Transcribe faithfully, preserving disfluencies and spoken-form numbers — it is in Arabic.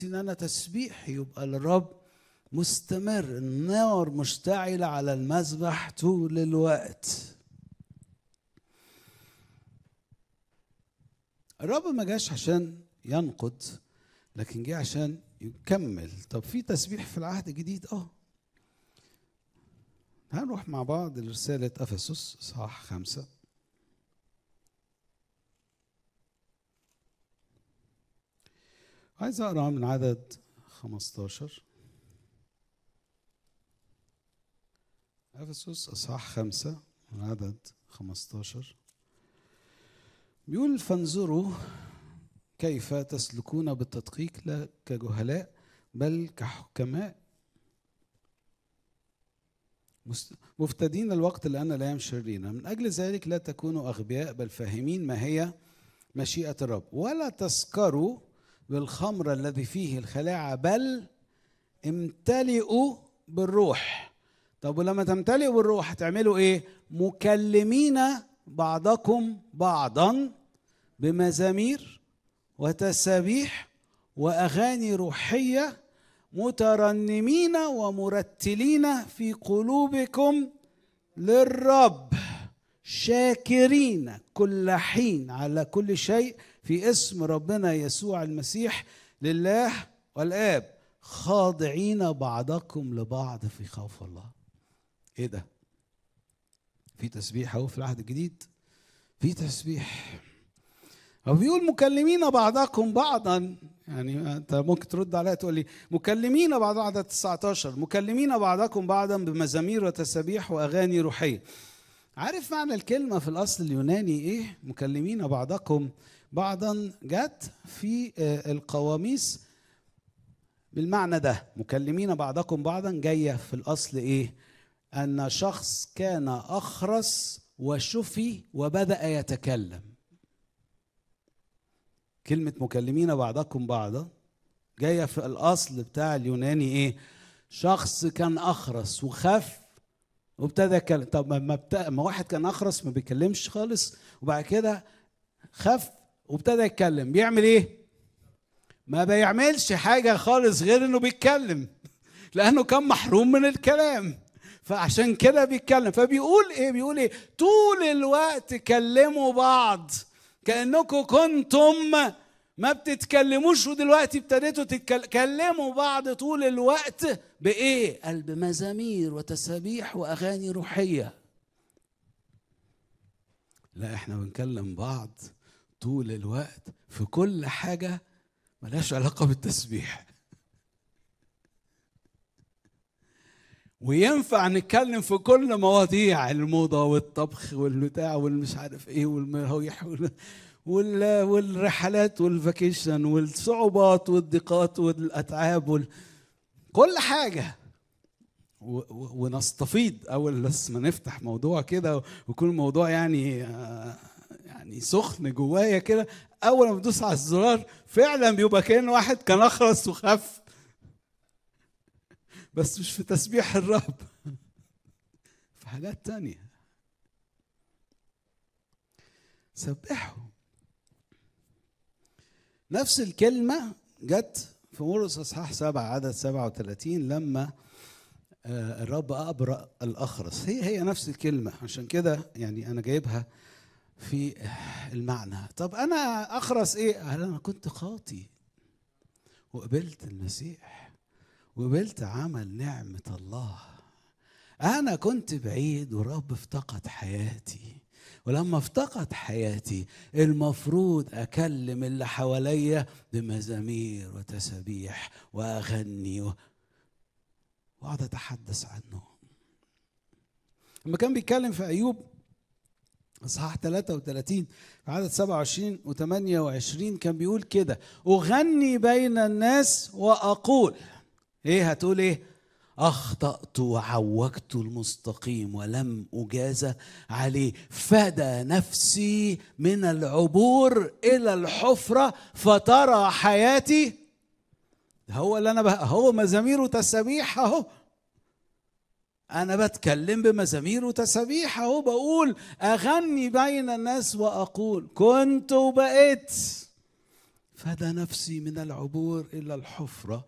ان انا تسبيح يبقى للرب مستمر، النار مشتعلة على المذبح طول الوقت. الرب ما جاش عشان ينقض، لكن جه عشان يكمل. طب في تسبيح في العهد الجديد؟ اه هنروح مع بعض لرسالة أفسس إصحاح خمسة. عايز أقرأ من عدد خمستاشر. أفسس إصحاح خمسة من عدد خمستاشر بيقول: فانظروا كيف تسلكون بالتدقيق لا كجهلاء بل كحكماء، مفتدين الوقت لأن الأيام شريرة، من أجل ذلك لا تكونوا أغبياء بل فاهمين ما هي مشيئة الرب، ولا تسكروا بالخمر الذي فيه الخلاعة بل امتلئوا بالروح. طب ولما تمتلئوا بالروح هتعملوا ايه؟ مكلمين بعضكم بعضا بمزامير وتسابيح وأغاني روحية مترنمين ومرتلين في قلوبكم للرب شاكرين كل حين على كل شيء في اسم ربنا يسوع المسيح لله والآب، خاضعين بعضكم لبعض في خوف الله. ايه ده؟ في تسبيح اهو في العهد الجديد، في تسبيح. هو بيقول مكلمين بعضكم بعضا، يعني انت ممكن ترد عليها تقول لي مكلمين بعض، عدد تسعة عشر، مكلمين بعضكم بعضا بمزامير وتسابيح واغاني روحيه. عارف معنى الكلمه في الاصل اليوناني ايه؟ مكلمين بعضكم بعضا جت في القواميس بالمعنى ده. مكلمين بعضكم بعضا جايه في الاصل ايه؟ ان شخص كان اخرس وشفي وبدأ يتكلم. كلمة مكلمين بعضكم بعضا جاية في الأصل بتاع اليوناني إيه؟ شخص كان أخرس وخف وابتدى يتكلم. طب ما, بتا... ما واحد كان أخرس ما بيتكلمش خالص وبعد كده خف وابتدى يتكلم، بيعمل إيه؟ ما بيعملش حاجة خالص غير إنه بيتكلم، لأنه كان محروم من الكلام، فعشان كده بيتكلم. فبيقول إيه؟ بيقول إيه؟ طول الوقت كلموا بعض كأنكم كنتم ما بتتكلموش ودلوقتي ابتديتوا تتكلموا بعض طول الوقت. بإيه؟ قال بمزامير وتسابيح وأغاني روحية. لا، احنا بنكلم بعض طول الوقت في كل حاجة ملهاش علاقة بالتسبيح. وينفع نتكلم في كل مواضيع الموضة والطبخ والبتاع والمش عارف ايه والمراويح والرحلات والفاكيشن والصعوبات والضيقات والاتعاب وال... كل حاجه و... و... ونستفيض. اول بس ما نفتح موضوع كده ويكون الموضوع يعني يعني سخن جوايا كده، اول ما بدوس على الزرار فعلا بيبقى كأن واحد كان اخرس وخف، بس مش في تسبيح الرب، في حاجات تانية. سبحوا. نفس الكلمة جت في مرقس اصحاح سبعة عدد سبعة وثلاثين لما الرب أبرأ الأخرس. هي هي نفس الكلمة، عشان كده يعني أنا جايبها في المعنى. طب أنا أخرس إيه؟ قال أنا كنت خاطي وقبلت المسيح وقبلت عمل نعمة الله. أنا كنت بعيد والرب افتقد حياتي، ولما افتقد حياتي المفروض أكلم اللي حواليا بمزامير وتسابيح وأغني و... وأقعد أتحدث عنه. لما كان بيتكلم في أيوب اصحاح ثلاثة وثلاثين في عدد سبعة وعشرين وثمانية وعشرين كان بيقول كده: أغني بين الناس وأقول إيه؟ هتقول إيه؟ أخطأت وعوجت المستقيم ولم أجازى عليه، فدى نفسي من العبور إلى الحفرة فترى حياتي. هو اللي أنا بقى هو مزامير وتسابيح أهو. أنا بتكلم بمزامير وتسابيح أهو، بقول أغني بين الناس وأقول كنت وبقيت فدى نفسي من العبور إلى الحفرة